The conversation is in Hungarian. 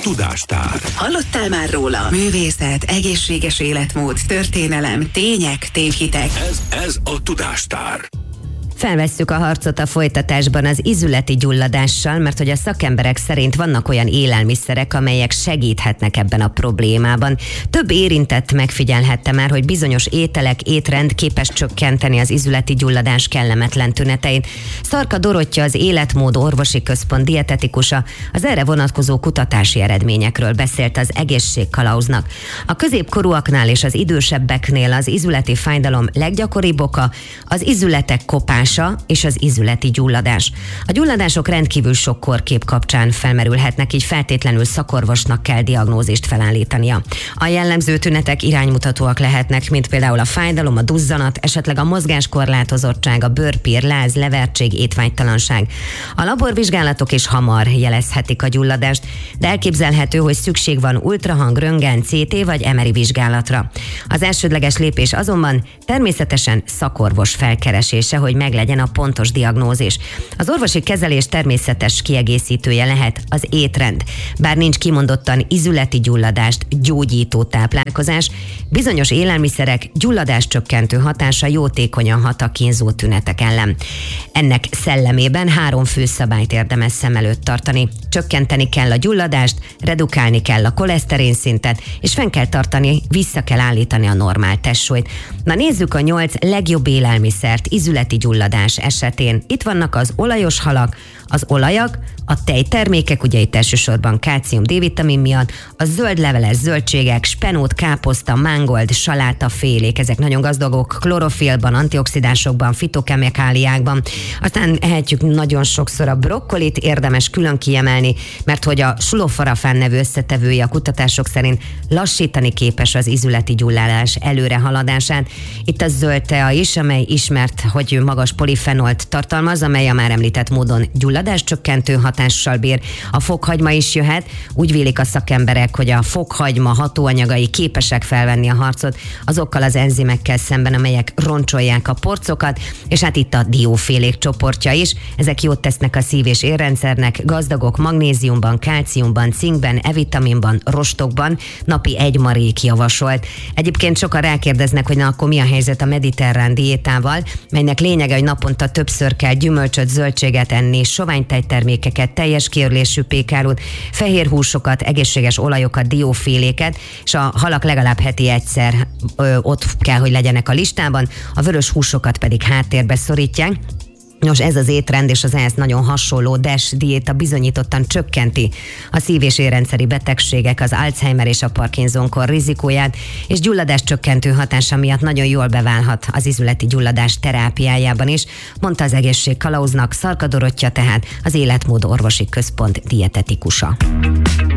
Tudástár. Hallottál már róla? Művészet, egészséges életmód, történelem, tények, tévhitek. Ez a Tudástár. Felvesszük a harcot a folytatásban az ízületi gyulladással, mert hogy a szakemberek szerint vannak olyan élelmiszerek, amelyek segíthetnek ebben a problémában. Több érintett megfigyelhette már, hogy bizonyos ételek, étrend képes csökkenteni az ízületi gyulladás kellemetlen tüneteit. Szarka Dorottya, az Életmód Orvosi Központ dietetikusa, az erre vonatkozó kutatási eredményekről beszélt az Egészségkalauznak. A középkorúaknál és az idősebbeknél az ízületi fájdalom leggyakoribb oka az ízületek kopása és az ízületi gyulladás. A gyulladások rendkívül sok korkép kapcsán felmerülhetnek, így feltétlenül szakorvosnak kell diagnózist felállítania. A jellemző tünetek iránymutatóak lehetnek, mint például a fájdalom, a duzzanat, esetleg a mozgáskorlátozottság, a bőrpír, láz, levertség, étvágytalanság. A laborvizsgálatok is hamar jelezhetik a gyulladást, de elképzelhető, hogy szükség van ultrahang, röntgen, CT vagy MRI vizsgálatra. Az elsődleges lépés azonban természetesen szakorvos felkeresése, hogy meglegyen a pontos diagnózis. Az orvosi kezelés természetes kiegészítője lehet az étrend. Bár nincs kimondottan ízületi gyulladást gyógyító táplálkozás, bizonyos élelmiszerek gyulladáscsökkentő hatása jótékonyan hat a kínzó tünetek ellen. Ennek szellemében 3 fő szabályt érdemes szem előtt tartani. Csökkenteni kell a gyulladást, redukálni kell a koleszterin szintet, és fenn kell tartani, vissza kell állítani a normál testsúlyt. Na nézzük a 8 legjobb élelmiszert ízületi gyulladás esetén. Itt vannak az olajos halak, az olajak, a tejtermékek, ugye itt elsősorban kálcium, D-vitamin miatt, a zöld leveles zöldségek, spenót, káposzta, mángold, saláta, félék, ezek nagyon gazdagok klorofilban, antioxidánsokban, fitokemikáliákban. Aztán ehetjük nagyon sokszor a brokkolit, érdemes külön kiemelni, mert hogy a sulforaphán nevű összetevője a kutatások szerint lassítani képes az ízületi gyulladás előrehaladását. Itt a zöld tea is, amely ismert, hogy magas polifenolt tartalmaz, amely a már említett módon gyulladáscsökkentő hatással bír. A fokhagyma is jöhet. Úgy vélik a szakemberek, hogy a fokhagyma hatóanyagai képesek felvenni a harcot azokkal az enzimekkel szemben, amelyek roncsolják a porcokat, és hát itt a diófélék csoportja is. Ezek jót tesznek a szív- és érrendszernek, gazdagok magnéziumban, kálciumban, cinkben, E-vitaminban, rostokban, napi 1 marék javasolt. Egyébként sokan rákérdeznek, hogy na akkor mi a helyzet a mediterrán diétával, melynek lényege, hogy naponta többször kell gyümölcsöt, zöldséget enni, soványtejtermékeket, teljes kiörlésű pékárút, fehér húsokat, egészséges olajokat, dióféléket, és a halak legalább heti egyszer ott kell, hogy legyenek a listában, a vörös húsokat pedig háttérbe szorítják. Nos, ez az étrend és az ehhez nagyon hasonló DASH diéta bizonyítottan csökkenti a szív- és érrendszeri betegségek, az Alzheimer és a Parkinson-kor rizikóját, és gyulladás csökkentő hatása miatt nagyon jól beválhat az ízületi gyulladás terápiájában is, mondta az Egészségkalauznak Szarka Dorottya, tehát az Életmód Orvosi Központ dietetikusa.